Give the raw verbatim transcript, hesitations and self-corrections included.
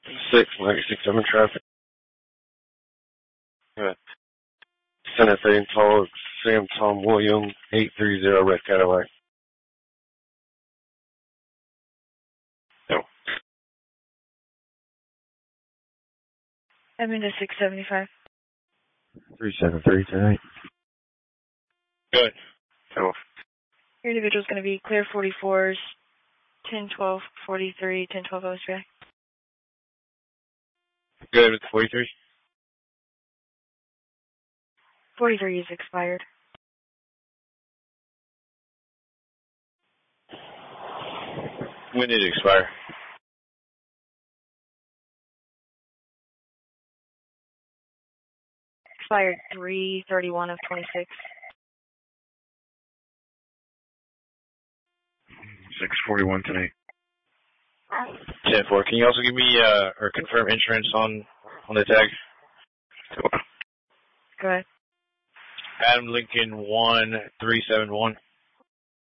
six ninety-six seven traffic. Uh, Santa Fe and Tall, Sam Tom William, eight thirty Red Cadillac. No. I'm into six seventy-five. three seven three tonight. Good. No. Your individual's going to be clear forty-fours, ten twelve forty-three, ten twelve O S P I. Good with forty-three. forty-three is expired. When did it expire? Expired three thirty-one of twenty-six. six forty-one tonight. ten four. Can you also give me uh, or confirm insurance on on the tag? Go ahead. Adam Lincoln one three seven one.